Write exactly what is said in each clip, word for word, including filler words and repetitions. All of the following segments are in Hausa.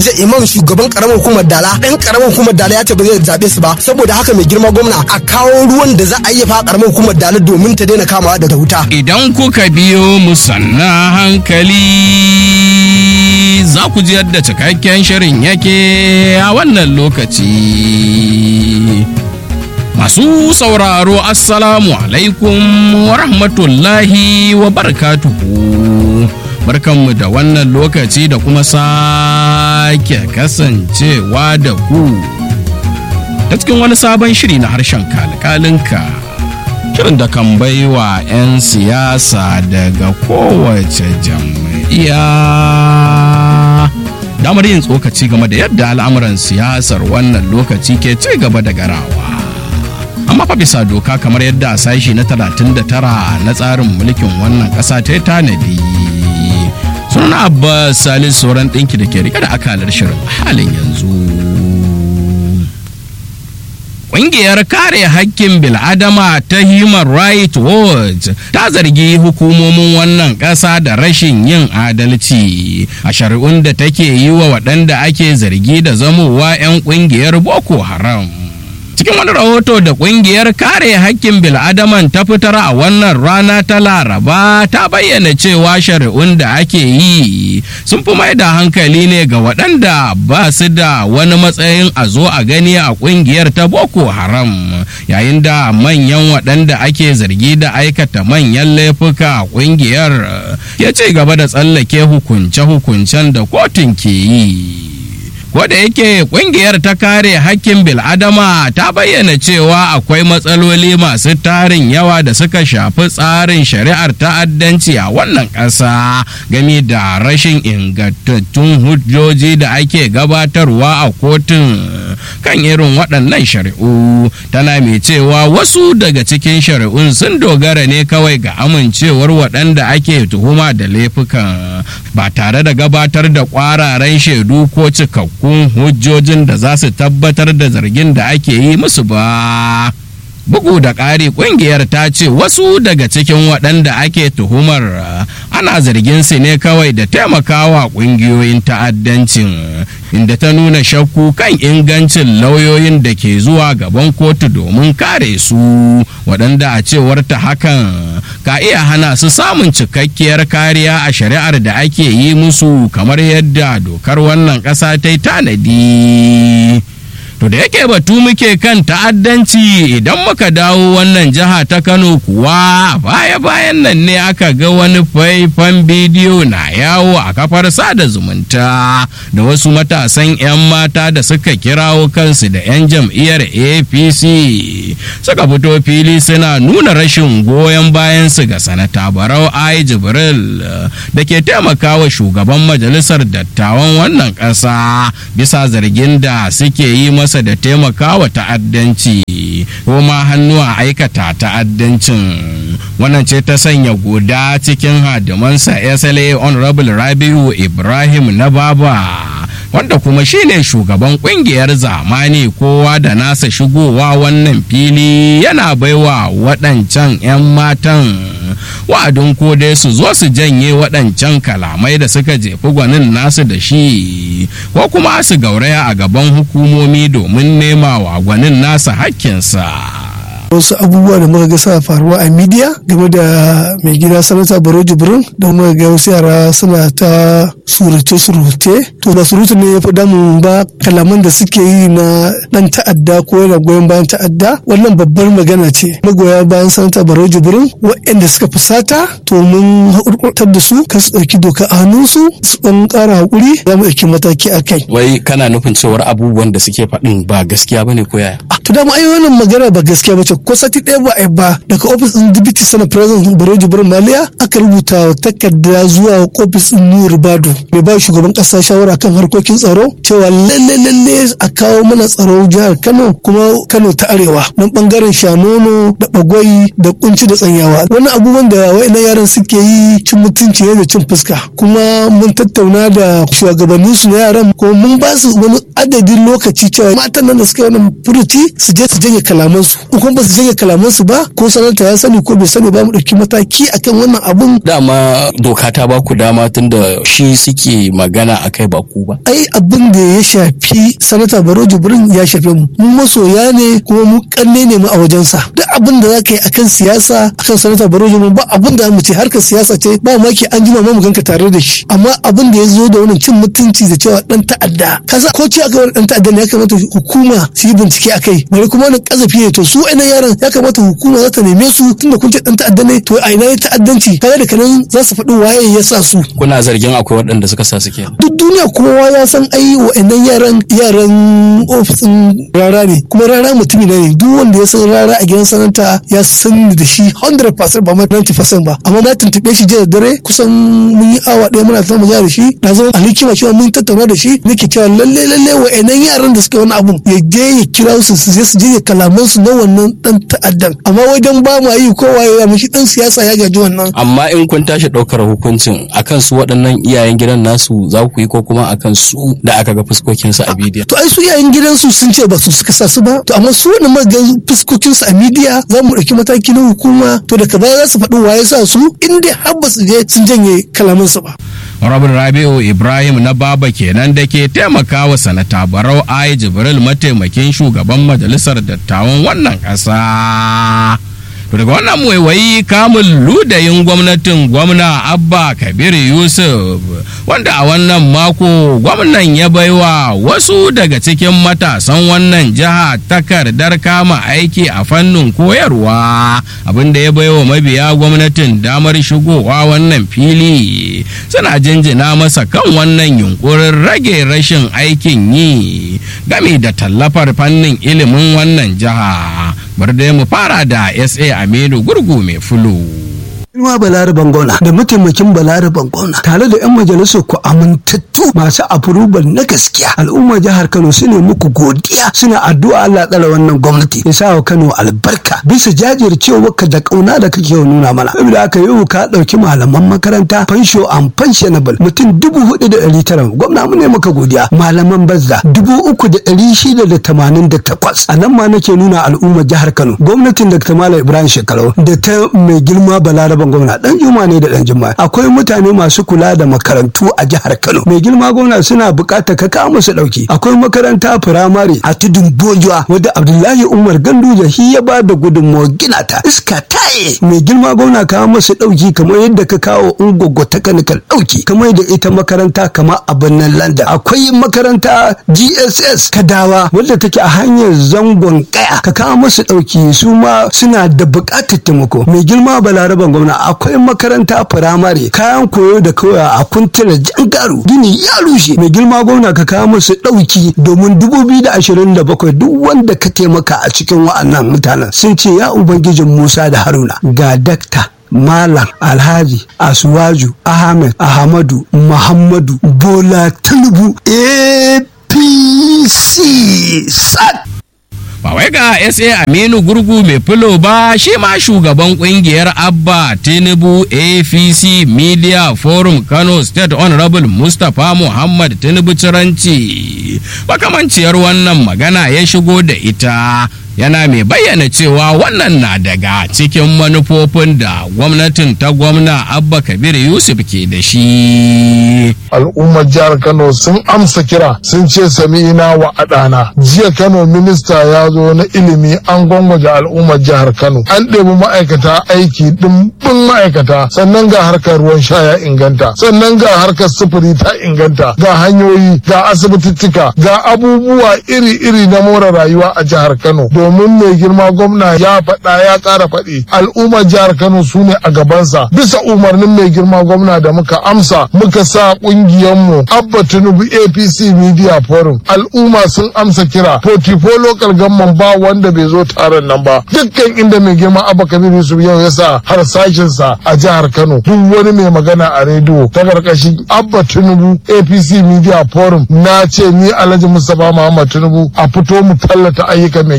Imam shugaban karamar hukumar Dala dan karamar hukumar Dala ya ce ba zai zabe su ba, saboda haka mai girma gwamna a kawo ruwan da za a yi fa karamar hukumar Dala domin ta daina kamawa da wuta. Idan kuka biyo mu sanna hankali za ku ji yadda cikakken shirin yake a wannan lokaci. Masu sauraro assalamu alaikum wa rahmatullahi wa barakatuhu. Barkanmu da wannan lokaci da kuma sake kasancewa da ku ta cikin wani sabon shiri na harshen kalkalinka, shirin da kan baiwa 'yan siyasa daga kowace jam'iyya damar yin tsokaci game da yadda al'amuran siyasar wannan lokaci ke ci gaba da garawa, amma fa bisa doka kamar yadda a sashi na talatin da tara na tsarin mulkin wannan ƙasa ta tanadi. Suna Abbas Salisu sauran ɗinki da ke rike da akalar shirin halin yanzu. Ƙungiyar kare haƙƙin bil'adama ta Human Rights Watch ta zargi hukumomin wannan ƙasa da rashin yin adalci a shari'un da take yi wa waɗanda ake zargi da zamowa 'yan ƙungiyar Boko Haram. Cikin wani rahoto da kungiyar kare haƙƙin bil'adaman ta fitar a wannan rana ta Laraba ta bayyana cewa shari'un da ake yi sun fi mai da hankali ne ga waɗanda ba su da wani matsayin a zo a gani a kungiyar ta Boko Haram, yayin da manyan waɗanda ake zargi da aikata manyan laifuka a kungiyar ya ce gaba da tsallake hukunce-hukuncen da kotun ke yi. Wadda yake kungiyar ta kare hakkin bil'adama ta bayyana cewa akwai matsaloli masu tarin yawa da suka shafi tsarin shari'ar ta'addanci a wannan ƙasa, game da rashin ingantattun hujjoji da ake gabatarwa a kotun kan irin waɗannan shari'u. Tana mai cewa wasu daga cikin shari'un sun dogara ne kawai ga amincewar waɗanda ake tuhuma da laifukan ba tare da gabatar da ƙwararen shaidu ko cikakku kun hujjojin da za su tabbatar da zargin da ake yi musu ba. Bugu da ƙari, ƙungiyar ta ce wasu daga cikin waɗanda ake tuhumar ana zargin su ne kawai da taimakawa ƙungiyoyin ta'addancin, inda ta nuna shakku kan ingancin lauyoyin da ke zuwa gaban kotu domin kare su, waɗanda a cewar ta hakan ka iya hana su samun cikakkiyar kariya a shari'ar da ake yi musu kamar yadda dokar wannan ƙasa ta yi tanadi. To da yake batu muke kan ta'addanci, idan muka dawo wannan jiha ta Kano kuwa baya-bayan nan ne aka ga wani faifan bidiyo na yawo a kafar sada zumunta da wasu matasan 'yan mata da suka kirawo kansu da 'yan jam'iyyar A P C suka fito fili suna nuna rashin goyon bayansu ga sanata Barau Ai Jibril da ke taimakawa shugaban majalisar dattawan wannan ƙasa bisa zargin da suke yi masa da taimakawa ta'addanci ko ma hannu a aikata ta'addancin. Wannan ce ta sanya guda cikin hadimansa S L A Honorable Rabiu Ibrahim na Baba, wanda kuma shine shugaban kungiyar zamani kowa da nasa shigowa wannan fili, yana baiwa waɗancan 'yan matan wa'adin ko dai su zo su janye waɗancan kalamai da suka jefi gwanin nasu da shi, ko kuma su gauraya a gaban hukumomi domin nema wa gwanin nasa hakkinsa. wasu abubuwa da muka ga suna faruwa a media game da mai gida sanata Barau Jibrin, da muka ga wasu yara suna ta suruce-suruce. To ba surutu ne ya fi damun ba, kalaman da suke yi na dan ta'adda ko yana goyon bayan ta'adda, wannan babbar magana ce. Magoya bayan sanata Barau Jibrin waɗanda suka fusata, to mun haƙurƙurtar da su kan su ɗauki doka a hannunsu, su ɗan ƙara haƙuri, za mu ɗauki mataki a kai. Wai kana nufin cewar abubuwan da suke faɗin ba gaskiya bane ko yaya? To dama ai wannan magana ba gaskiya ba ce, ko sati ɗaya ba a ba daga ofis ɗin Deputy Senate President Barau Jibrin Maliya aka rubuta takarda zuwa ofis ɗin Nuhu Ribadu mai ba shugaban ƙasa shawara kan harkokin tsaro, cewa lalle lalle a kawo mana tsaro jihar Kano, kuma Kano ta Arewa, nan bangaren Shanono da Bagwai da Kunci da Tsanyawa. Wannan abubuwan da wayannan yaran suke yi cin mutunci ne da cin fuska, kuma mun tattauna da shugabannin su na yaran, ko mun ba su wani adadin lokaci cewa matan nan da suka yi wannan furuci su je su janye kalaman su, kuma ba su su janye kalamansu ba, ko sanata ya sani ko bai sani ba mu ɗauki mataki akan wannan abun. Dama doka ta ba ku dama tunda shi suke magana akai ba ku ba. Ai abin da ya shafi sanata Barau Jibrin ya shafe mu. Mu masoya ne kuma mu kanne ne mu a wajensa. Duk abin da za ka yi akan siyasa akan sanata Barau Jibrin ba abin da mu ce harkar siyasa ce ba maki an jima ma mu ganka tare da shi. Amma abin da ya zo da wannan cin mutunci da cewa dan ta'adda. Kaza ko ce aka wani dan ta'adda ne ya kamata hukuma su yi bincike akai. Bari kuma wannan kazafi ne to su ina yaran ya kamata hukuma za ta neme su tunda kun ce dan ta'adda ne to a ina ya ta'addanci kaga da kanan za su faɗi waye ya sa su. Kuna zargin akwai waɗanda suka sa su kenan. Duk duniya kowa ya san ai wa'annan yaran yaran ofisin rara ne kuma rara mutumi ne duk wanda ya san rara a gidan sanata ya san da shi one hundred percent ba ma ninety percent ba amma na tuntube shi jiya da dare kusan mun yi awa ɗaya muna zama da shi na zama alikima cewa mun tattauna da shi nake cewa lalle lalle wa'annan yaran da suka wani abun ya je ya kira su su je su je kalaman su na wannan dan ta'addan amma wajen ba ma yi kowa ya mishi dan siyasa ya gaji wannan. Amma in kun tashi ɗaukar hukuncin akan su waɗannan iyayen gidan nasu za ku yi ko kuma akan su da aka ga fuskokinsu a bidiyo. To ai su iyayen gidansu sun ce ba su suka sa su ba to amma su wannan ma ga fuskokinsu a midiya za mu ɗauki mataki na hukuma to daga baya za su faɗi waye sa su in dai har ba su je sun janye kalamansu ba. Rabin Rabi'u Ibrahim na Baba kenan da ke taimakawa sanata Barau Ai Jibril mataimakin shugaban majalisar dattawan wannan ƙasa. To daga wannan waiwayi kamun ludayin gwamnatin gwamna Abba Kabir Yusuf wanda a wannan mako gwamnan ya baiwa wasu daga cikin matasan wannan jiha takardar kama aiki a fannin koyarwa abinda ya baiwa mabiya gwamnatin damar shigowa wannan fili suna jinjina masa kan wannan yunkurin rage rashin aikin yi game da tallafar fannin ilimin wannan jiha. Bar da mu fara da S A Aminu Gurgu mai fulu. Inuwa Balaraban Gona da mataimakin Balaraban Gona tare da 'yan majalisar ku amintattu masu approval na gaskiya al'ummar jihar Kano su ne muku godiya suna addu'a Allah tsara wannan gwamnati ya sa wa Kano albarka bisa jajircewa ka da kauna da kake nuna mana saboda aka yi ka dauki malaman makaranta fansho and pensionable mutum dubu hudu da ɗari tara gwamna mu ne muka godiya malaman bazza dubu uku da ɗari shida da tamanin da takwas a nan ma nake nuna al'ummar jihar Kano gwamnatin Dr. Malam Ibrahim Shekarau da ta mai girma Balaraban gwamna dan juma ne da dan juma akwai mutane masu kula da makarantu a jihar Kano mai girma gwamna suna bukatar ka kawo musu dauki akwai makaranta firamare a tudun bojuwa wadda Abdullahi Umar Ganduje shi ya ba da gudunmawar gina ta iska taye mai girma gwamna kawo musu dauki kamar yadda ka kawo ungogo technical dauki kamar yadda ita makaranta kamar a birnin London akwai makaranta G S S Kadawa wadda take a hanyar zangon kaya ka kawo musu dauki su ma suna da bukatar taimako mai girma Balaraban gwamna akwai makaranta firamare kayan koyo da koya a kuntila jangaru gini ya rushe mai girma gwamna ka kawo musu dauki domin dubu biyu da ashirin da bakwai duk wanda ka taimaka a cikin wa'annan mutanen sun ce ya ubangijin Musa da Haruna ga dakta Malam Alhaji Asuwaju Ahmed Ahmadu Muhammadu Bola Tinubu A P C sat ba wai ga S A Aminu Gurgu mai fulo ba shi ma shugaban kungiyar Abba Tinubu A P C Media Forum Kano State Honorable Mustapha Muhammad Tinubu Ciranci makamanciyar wannan magana ya shigo da ita yana mai bayyana cewa wannan na daga cikin manufofin da gwamnatin ta gwamna Abba Kabir Yusuf ke da shi. Al'ummar jihar Kano sun amsa kira sun ce sami'ina wa adana. Jiya Kano minista ya zo na ilimi an gwangwaje al'ummar jihar Kano. An ɗebi ma'aikata aiki ɗimbin ma'aikata sannan ga harkar ruwan sha ya inganta sannan ga harkar sufuri ta inganta ga hanyoyi ga asibitittika ga abubuwa iri-iri na more rayuwa a jihar Kano. Domin mai girma gwamna ya faɗa ya ƙara faɗi al'ummar jihar Kano su ne a gabansa bisa umarnin mai girma gwamna da muka amsa muka sa ƙungiyarmu Abba Tinubu A P C Media Forum al'umma sun amsa kira forty-four local government ba wanda bai zo taron nan ba dukkan inda mai girma Abba Kabir Yusuf yau ya sa harsashinsa a jihar Kano duk wani mai magana a rediyo ta karkashin Abba Tinubu A P C Media Forum na ce ni Alhaji Mustapha Muhammad Tinubu a fito mu tallata ayyukan mai girma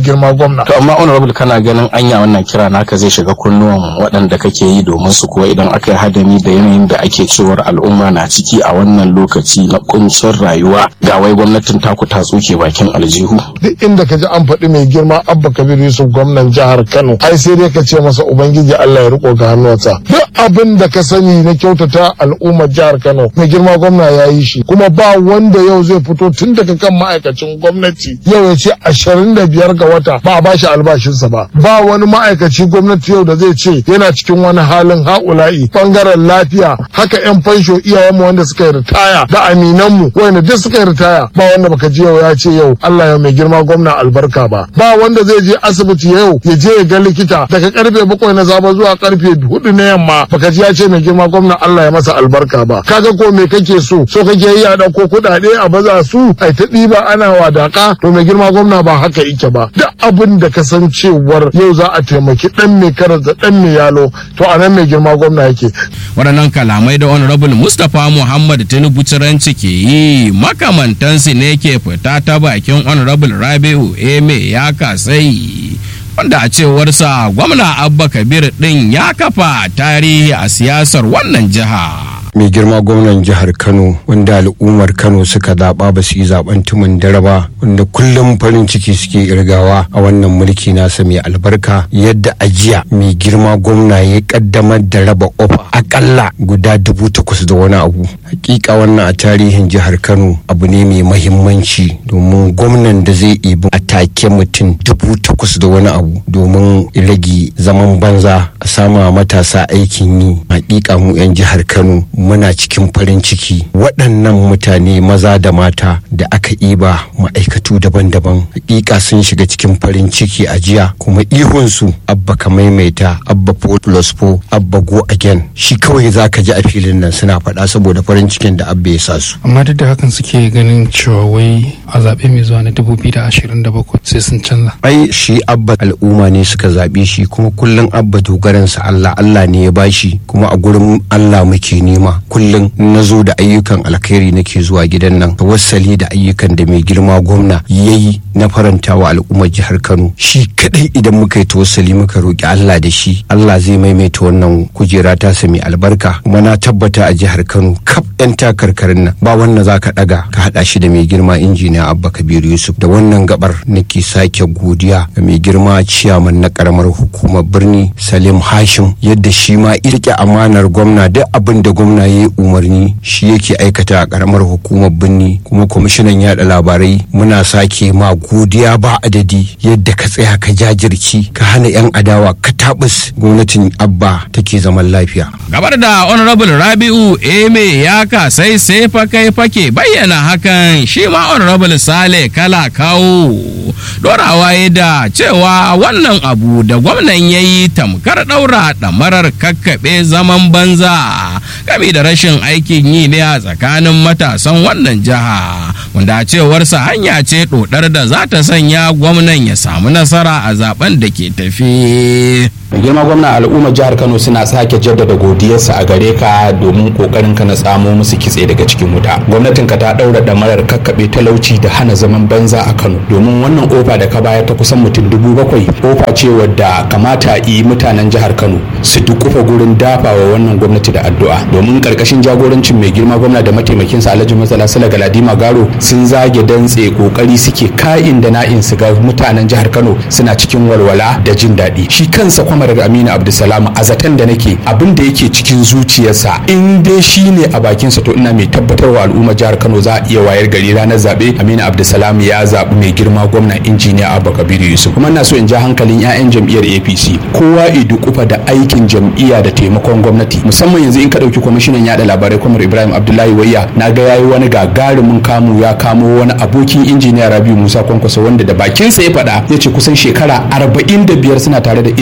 gwamna. To amma honorable kana ganin anya wannan kira naka zai shiga kunnuwan waɗanda kake yi domin su kuwa idan aka yi hadami da yanayin da ake cewar al'umma na ciki a wannan lokaci na kuncin rayuwa ga wai gwamnatin taku ta tsuke bakin aljihu. Duk inda ka ji an faɗi mai girma Abba Kabir Yusuf gwamnan jihar Kano ai sai dai ka ce masa ubangiji Allah ya riko ga hannuwansa. Duk abin da ka sani na kyautata al'ummar jihar Kano mai girma gwamna ya yi shi, kuma ba wanda yau zai fito tun daga kan ma'aikacin gwamnati yau ya ce ashirin da biyar ga wata ba a bashi albashinsa ba. Ba wani ma'aikaci gwamnati yau da zai ce yana cikin wani halin ha'ula'i. Bangaren lafiya haka yan fansho iyayenmu wanda suka yi ritaya da aminanmu wanda duk suka yi ritaya ba wanda baka ji yau ya ce yau Allah ya mai girma gwamna albarka ba. Ba wanda zai je asibiti yau ya je ya ga likita daga karfe bakwai na safe zuwa karfe hudu na yamma baka ji ya ce mai girma gwamna Allah ya masa albarka ba. Kaga ko me kake so so kake yi a dauko kuɗaɗe a baza su ai ta ɗiba ana wadaka, to mai girma gwamna ba haka yake ba. Duk abin da kasancewar yau za a taimaki dan mai karas da dan mai yalo to a nan mai girma gwamna yake. Waɗannan kalamai da honorable Mustapha Muhammad Tinubu Ciranci ke yi makamantansu ne ke fita ta bakin honorable Rabi'u Eme ya kasai, wanda a cewarsa gwamna Abba Kabir din ya kafa tarihi a siyasar wannan jiha. Mai girma gwamnan jihar Kano wanda al'ummar Kano suka zaɓa ba su yi zaben tumin dare ba, wanda kullum farin ciki suke irgawa a wannan mulki nasa mai albarka, yadda ajiya mai girma gwamna ya kaddamar da raba ofa akalla guda dubu takwas da wani abu. Hakika wannan a tarihin jihar Kano abu ne mai mahimmanci, domin gwamnan da zai ibi a take mutum dubu takwas da wani abu domin rage zaman banza a sama matasa aikin yi. Hakika mu 'yan jihar Kano muna cikin farin ciki. Waɗannan mutane maza da mata da aka iba ma'aikatu daban-daban hakika sun shiga cikin farin ciki a jiya, kuma ihunsu Abba ka maimaita, Abba plus four, Abba go again, shi kawai za ka ji a filin nan suna faɗa saboda farin cikin da Abba ya sa su. Amma duk da hakan suke ganin cewa wai a zaɓe mai zuwa na dubu biyu da ashirin da bakwai sai sun canza. Ai shi Abba al'umma ne suka zaɓe shi, kuma kullum Abba dogaransa Allah Allah ne ya bashi, kuma a gurin Allah muke nema. Kullum na zo da ayyukan alkhairi nake zuwa gidan nan, tawassali da ayyukan da mai girma gwamna yayi na farantawa al'ummar jihar Kano. Shi kadai idan muka yi tawassali muka roki Allah da shi, Allah zai maimaita wannan kujera ta sa mai albarka. Kuma na tabbata a jihar Kano kaf ɗan takarkarin nan ba wanda zaka daga ka hada shi da mai girma injiniya Abba Kabir Yusuf. Da wannan gabar nake sake godiya ga mai girma ciyaman na karamar hukumar birni Salim Hashim, yadda shi ma irke amanar gwamna, duk abin da gwamna ya umarni shi yake aikata a karamar hukumar birni. Kuma kwamishinan yada labarai muna sake ma godiya ba adadi, yadda ka tsaya ka jajirci ka hana yan adawa ka tabus gwamnatin Abba take zaman lafiya. Gabar da honorable Rabi'u Eme ya kasai sai fa kai fake bayyana hakan, shi ma honorable Sale Kala Kawo dorawa ya da cewa wannan abu da gwamnan yayi tamkar daura damarar kakkabe zaman banza game da rashin aikin yi ne a tsakanin matasan wannan jiha, wanda a cewarsa hanya ce dodar da za ta sanya gwamnan ya samu nasara a zaben da ke tafi. girma gwamna, al'ummar jihar Kano suna sake jaddada godiyarsa a gare ka domin kokarin ka na tsamo musu kitse daga cikin wuta. Gwamnatin ka ta daura damarar kakkabe talauci da hana zaman banza a Kano, domin wannan ofa da ka bayar ta kusan mutum dubu bakwai ofa ce wadda kamata yi mutanen jihar Kano su dukufa gurin dafawa wannan gwamnati da addu'a, domin karkashin jagorancin mai girma gwamna da mataimakinsa Alhaji Matsala Sala Galadima Garo sun zage dantse kokari suke ka'in da na'in su ga mutanen jihar Kano suna cikin walwala da jin daɗi. Shi kansa kuma daga Aminu Abdulsalam a zaton da nake abin da yake cikin zuciyarsa in dai shine a bakinsa, to ina mai tabbatarwa al'ummar jihar Kano za a iya wayar gari ranar zabe Aminu Abdulsalam ya zabi mai girma gwamna injiniya Abba Kabir Yusuf. Kuma ina so in ja hankalin 'ya'yan jam'iyyar A P C, kowa idu kufa da aikin jam'iyya da taimakon gwamnati, musamman yanzu in ka dauki kwamishinan yada labarai Kwamar Ibrahim Abdullahi Wayya, na ga yayi wani gagarumin kamu ya kamo wani abokin injiniya Rabiu Musa Kwankwaso wanda da bakinsa ya faɗa ya ce kusan shekara arba'in da biyar suna tare da injiniya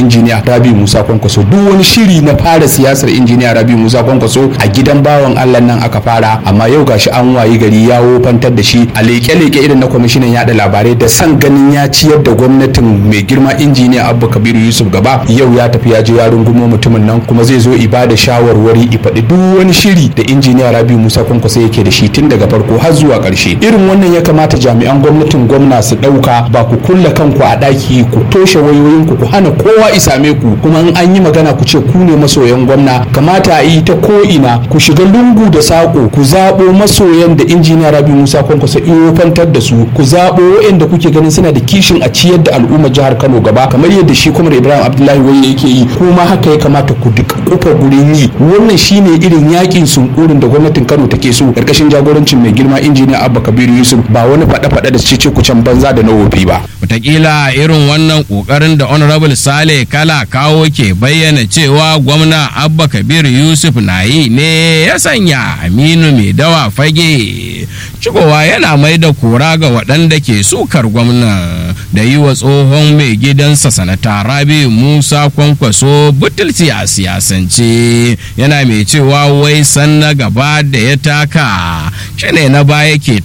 Rabi Musa Kwankwaso. Duk wani shiri na fara siyasar injiniya Rabi Musa Kwankwaso a gidan bawan Allah nan aka fara, amma yau gashi an wayi gari ya wofantar da shi a leke-leke irin na kwamishinan yada labarai da san ganin ya ciyar da gwamnatin mai girma injiniya Abba Kabiru Yusuf gaba. Yau ya tafi ya je ya rungumo mutumin nan kuma zai zo ibada shawarwari ifaɗi duk wani shiri da injiniya Rabi Musa Kwankwaso yake da shi tun daga farko har zuwa ƙarshe. Irin wannan ya kamata jami'an gwamnatin gwamna su ɗauka, ba ku kulle kanku a ɗaki ku toshe wayoyinku ku hana kowa isame ku, kuma in an yi magana ku ce ku ne masoyan gwamna. Kamata a yi ta ko ina ku shiga lungu da sako ku zaɓo masoyan da injiniya Rabi Musa Kwankwaso iyo fantar da su, ku zaɓo waɗanda kuke ganin suna da kishin a ciyar da al'ummar jihar Kano gaba kamar yadda shi kuma Ibrahim Abdullahi Waye yake yi. Kuma haka ya kamata ku duka kofar gurin yi. Wannan shine irin yakin sunkurin da gwamnatin Kano take so karkashin jagorancin mai girma injiniya Abba Kabiru Yusuf, ba wani faɗa-faɗa da cece kucen banza da na wofi ba. Wataƙila irin wannan ƙoƙarin da Honorable Sale Kala Kawo ke bayyana cewa gwamna Abba Kabir Yusuf na yi ne ya sanya Aminu Mai Dawa Fage shigowa yana mai da kora ga waɗanda ke sukar gwamna da yi wa tsohon mai gidansa sanata Rabi Musa Kwankwaso butulci a siyasance, yana mai cewa wai san na gaba da ya taka shine na baya ke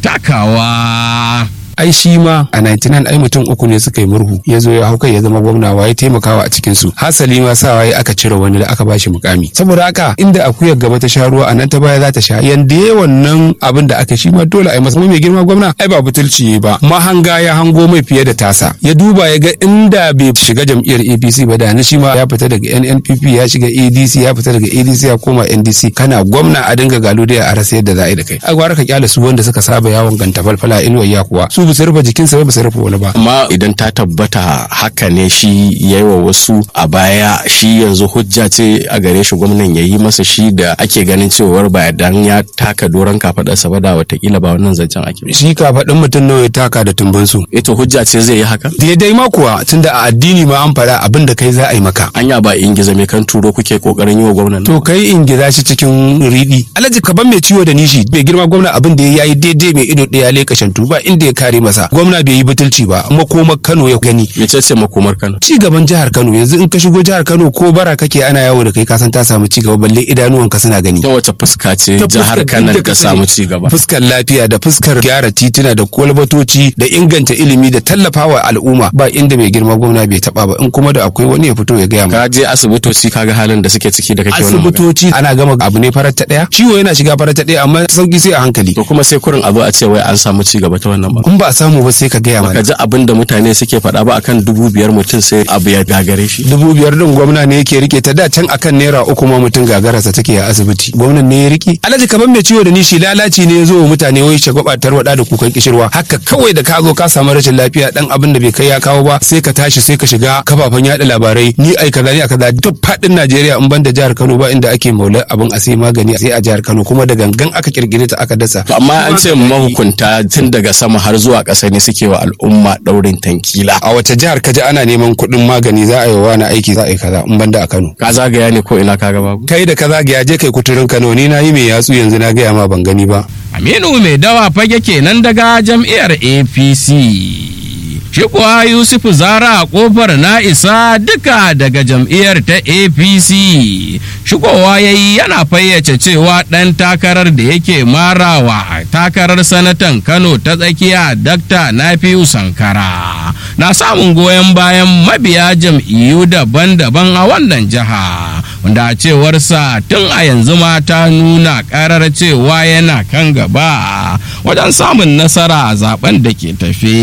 takawa. ai shi ma a ninety-nine ai mutum uku ne suka yi murhu ya zo ya hau kai ya zama gwamna waye taimakawa a cikin su, hasali ma sa waye aka cire wani da aka bashi mukami. Saboda haka inda akuyar gaba ta sha ruwa a nan ta baya za ta sha, yanda ya wannan abin da aka shi ma dole ai masa. Mai girma gwamna ai ba butulci ba, mahanga ya hango mai fiye da tasa, ya duba ya ga inda bai shiga jam'iyyar A P C ba da na shi ma ya fita daga N N P P ya shiga A D C, ya fita daga A D C ya koma N D C. Kana gwamna a dinga galo da a rasa yadda za a yi da kai. A gwara ka kyale su wanda suka saba yawon ganta falfala inuwa ya kuwa su su rufe jikinsa ba su rufe wani ba. Amma idan ta tabbata haka ne shi yayi wa wasu a baya, shi yanzu hujja ce a gare shi gwamnan ya yi masa shi da ake ganin cewar ba dan ya taka doron kafadarsa ba da watakila ba wannan zancen ake. Shi kafadin mutum nawa ya taka da tumbansu. Ito hujja ce zai yi haka? Daidai ma kuwa tunda a addini ma an fara abin da kai za a yi maka. Anya ba ingiza me kan turo kuke kokarin yi wa gwamnan. To kai ingiza shi cikin riɗi. Alhaji kaban mai ciwo da nishi bai girma gwamna abin da ya yi daidai mai ido ɗaya leka shantu ba inda ya kare masa. Gwamna bai yi butulci ba, makomar Kano ya gani. Mece ce makomar Kano? Ci gaban jihar Kano. Yanzu in ka shigo jihar Kano ko bara kake ana yawo da kai kasan ta samu ci gaba, balle idanuwanka suna gani. Ta wace fuska ce jihar Kano ta samu ci gaba? Fuskar lafiya da fuskar gyara tituna da kwalbatoci da inganta ilimi da tallafawa al'umma ba inda mai girma gwamna bai taba ba. In kuma da akwai wani ya fito ya gaya ka je asibitoci kaga halin da suke ciki da kake wannan asibitoci ana gama abu ne farar ta daya, ciwo yana shiga farar ta daya amma sauki sai a hankali. To kuma sai kurin abu a ce wai an samu ci gaba ta wannan ba. In ba a samu ba sai ka gaya mana. Ka ji abin da mutane suke faɗa ba akan dubu biyar mutum sai abu ya gagare shi. Dubu biyar din gwamna ne yake rike ta, da can akan naira uku ma mutum gagararsa take a asibiti. Gwamnan ne ya rike. Alhaji kaman mai ciwo da nishi lalaci ne ya zo wa mutane wai shagwaba tarwada da kukan kishirwa. Haka kawai da ka zo ka samu rashin lafiya dan abin da bai kai ya kawo ba sai ka tashi sai ka shiga kafafen yada labarai ni ai kaza ni a kaza. Duk fadin Najeriya in banda jihar Kano ba inda ake maula abin a sai magani sai a jihar Kano, kuma da gangan aka kirkire ta aka dasa. Amma an ce mahukunta tun daga sama har zuwa ƙasa ne suke wa al'umma daurin tankila. A wace jihar kaji ana neman kuɗin magani za a yi wani aiki za a yi kaza in banda a Kano? Ka zagaya ne ko ina ka ga babu? Kai da ka zagaya je kai kuturin Kano, ni na yi mai yatsu yanzu na gaya ma ban gani ba. Aminu Mai Dawa Fage kenan daga jam'iyyar A P C. Shi kuwa Yusufu Zara a kofar na isa duka daga jam'iyyar ta A P C. Shigowa ya yi yana fayyace cewa ɗan takarar da yake marawa a takarar sanatan Kano ta tsakiya Dakta Nafi'u Sankara na samun goyon bayan mabiya jam'iyyu daban-daban a wannan jiha, wanda a cewarsa tun a yanzu ma ta nuna ƙarar cewa yana kan gaba wajen samun nasara a zaben da ke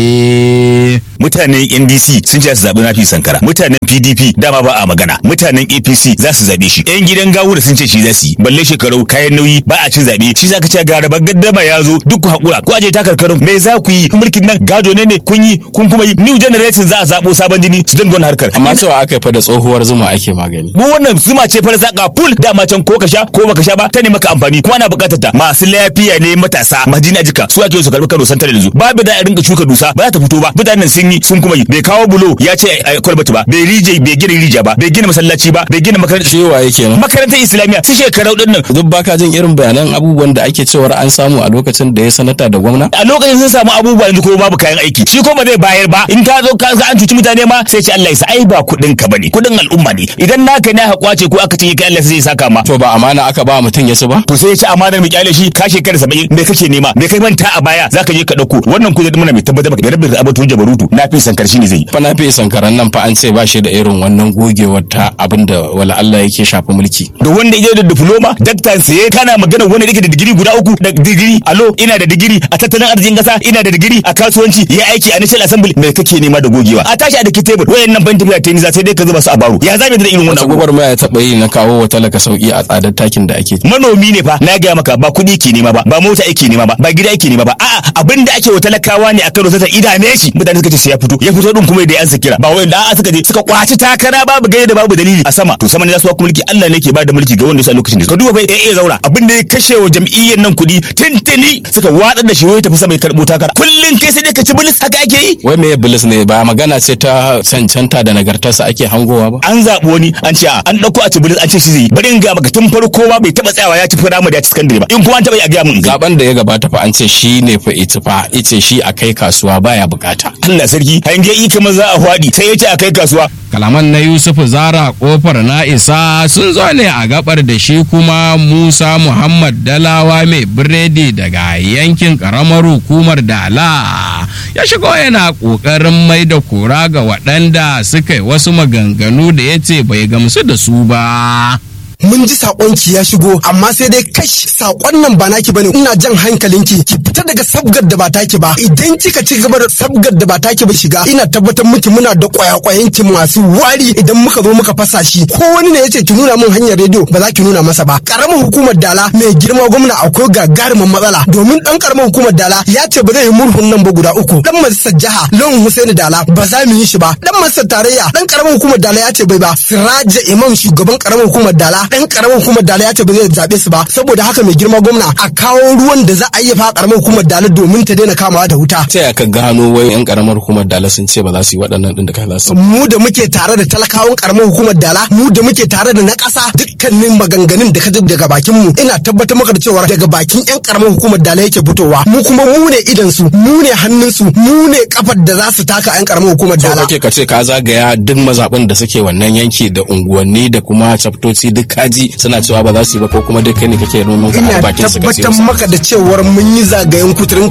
tafe. Mutanen N D C sun ce su zaɓi Nafi'u Sankara, mutanen P D P dama ba a magana, mutanen A P C za su zaɓe shi, yan gidan Gawura sun ce shi za su yi, balle shekaru kayan nauyi ba a cin zaɓe, shi za ka ce ga raba gaddama ya zo duk ku haƙura ku aje takarkarun me za ku yi, mulkin nan gado ne ne kun yi kun kuma yi, new generation za a zaɓo sabon jini su dinga harkar. Amma cewa aka fa da tsohuwar zuma ake magani. Mu wannan zuma ce fara saka full dama can ko ka sha ko baka sha ba ta ne maka amfani kuma ana buƙatar ta. Masu lafiya ne matasa, Madina duka su ake su karbi Kano Central yanzu babu da a rinka shuka dusa ba za ta fito ba mutanen sun yi sun kuma yi bai kawo bulo ya ce kwalbati ba bai rije bai gina rija ba bai gina masallaci ba bai gina makarantar cewa yake makarantar islamiyya su shekarau din nan duk baka jin irin bayanan abubuwan da ake cewa an samu a lokacin da ya sanata da gwamna a lokacin sun samu abubuwa yanzu ko babu kayan aiki shi ko ba zai bayar ba in ka zo ka an cuci mutane ma sai ce Allah ya sa ai ba kudin ka bane kudin al'umma ne idan naka ne aka kwace ko aka ce kai Allah zai saka ma to ba amana aka ba mutum ya su ba to sai ya ci amanar mu kyale shi ka shekara saba'in me kake nema me kai manta a baya zaka je ka dauko wannan kudi muna mai tabbatar maka da rabbi abatu jabarutu na fi sankar shi ne zai fa na fi sankaran nan fa an ce ba shi da irin wannan gogewar ta abinda wala Allah yake shafa mulki da wanda yake da diploma daktar sai kana magana wanda yake da digiri guda uku da digiri alo ina da digiri a tattalin arzikin kasa ina da digiri a kasuwanci ya aiki a national assembly me kake nema da gogewa a tashi a dake table wayannan ban tafiya tenisa sai dai ka zuba su a baro ya zabe da irin wannan gobar mai ya taba yi na kawo wa talaka sauki a tsadar takin da ake manomi ne fa na ga maka ba kudi ke nema ba ba mota yake nema ba ba gida yake nema ba a'a abinda ake wa talakawa ne a Kano sai idame shi mutane suka ce sai ya fito ya fito din kuma da an sakira ba wai da suka je suka kwaci takara babu gaida da babu dalili a sama to sama ne za su mulki Allah ne ke ba da mulki ga wanda ya lokacin da ka duba bai eh zaura abinda ya kashe wa jam'iyyar nan kudi tintini suka watsar da shi wai tafi sama ya karbo takara kullun kai sai dai ka ci bilis haka ake yi wai me bilis ne ba magana ce ta cancanta da nagartarsa ake hangowa ba an zabi wani an ce an dauko a ci bilis an ce shi zai bari in ga maka tun farko ba bai taba tsayawa ya ci firamare da ya ci sakandare ba in kuma an taba yi a ga mun zaben da ya gabata fa an ce shi ne fa ita fa ice shi a kai kasuwa baya bukata Allah sarki hange yi kamar za a hwadi sai ya ce a kai kasuwa kalaman na Yusuf Zara kofar na isa sun zo ne a gabar da shi kuma Musa Muhammad Dalawa mai biredi daga yankin karamar hukumar Dala ya shigo yana kokarin mai da kura ga waɗanda suka yi wasu maganganu da ya ce bai gamsu da su ba. mun ji sakonki ya shigo amma sai dai kash sakon nan ba naki bane ina jan hankalinki ki fita daga sabgar da ba taki ba idan kika ci gaba da sabgar da ba taki ba shiga ina tabbatar miki muna da kwayakwayen ki masu wari idan muka zo muka fasa shi ko wani ne yace ki nuna min hanyar rediyo ba za ki nuna masa ba karamar hukumar Dala mai girma gwamna akwai gagarumin matsala domin dan karamar hukumar Dala ya ce ba zai yi murhun nan ba guda uku dan majalisar jiha Lawan Hussein Dala ba za mu yi shi ba dan majalisar tarayya dan karamar hukumar Dala ya ce bai ba Siraja Imam shugaban karamar hukumar Dala dan karamar hukumar Dala ya ce ba zai zabe su ba saboda haka mai girma gwamna a kawo ruwan da za a yi fa karamar hukumar Dala domin ta daina kamawa da wuta sai aka gano wai yan karamar hukumar Dala sun ce ba za su yi waɗannan din da kai za su mu da muke tare da talakawan karamar hukumar Dala mu da muke tare da na ƙasa dukkanin maganganun da ka ji daga bakin mu ina tabbatar maka da cewa daga bakin yan karamar hukumar Dala yake fitowa mu kuma mu ne idan su mu ne hannun su mu ne kafar da za su taka yan karamar hukumar Dala kake ka ce ka zagaya duk mazaɓin da suke wannan yanki da unguwanni da kuma chaptoci duk kaji suna cewa ba za su yi ba ko kuma duk kai ne kake noman ka a bakin su ina tabbatar maka da cewar mun yi zagayen kuturin